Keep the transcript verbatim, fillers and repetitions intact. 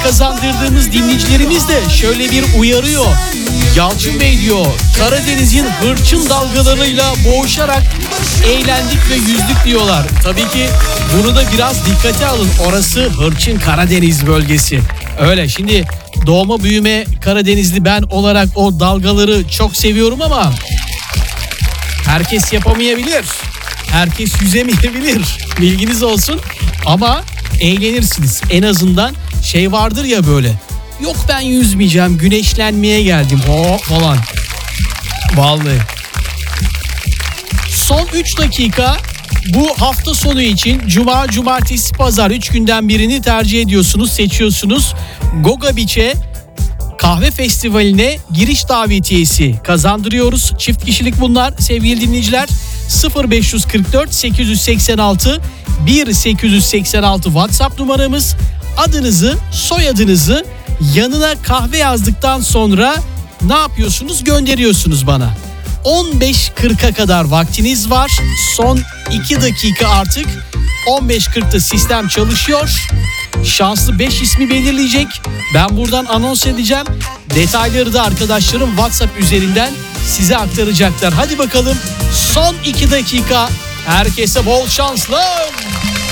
kazandırdığımız dinleyicilerimiz de şöyle bir uyarıyor. Yalçın Bey diyor, Karadeniz'in hırçın dalgalarıyla boğuşarak eğlendik ve yüzdük diyorlar. Tabii ki bunu da biraz dikkate alın. Orası hırçın Karadeniz bölgesi. Öyle, şimdi doğma büyüme Karadenizli ben olarak o dalgaları çok seviyorum ama herkes yapamayabilir. Herkes yüzemeyebilir. Bilginiz olsun. Ama eğlenirsiniz. En azından şey vardır ya böyle. Yok ben yüzmeyeceğim, güneşlenmeye geldim. O falan. Vallahi. Son üç dakika bu hafta sonu için cuma, cumartesi, pazar üç günden birini tercih ediyorsunuz, seçiyorsunuz. Goga Beach'e kahve festivaline giriş davetiyesi kazandırıyoruz. Çift kişilik bunlar sevgili dinleyiciler. sıfır beş kırk dört sekiz yüz seksen altı bir sekiz yüz seksen altı WhatsApp numaramız. Adınızı, soyadınızı yanına kahve yazdıktan sonra ne yapıyorsunuz? Gönderiyorsunuz bana. on beş kırka kadar vaktiniz var. Son iki dakika artık. on beş kırkta sistem çalışıyor. Şanslı beş ismi belirleyecek. Ben buradan anons edeceğim. Detayları da arkadaşlarım WhatsApp üzerinden size aktaracaklar. Hadi bakalım, son iki dakika. Herkese bol şanslar.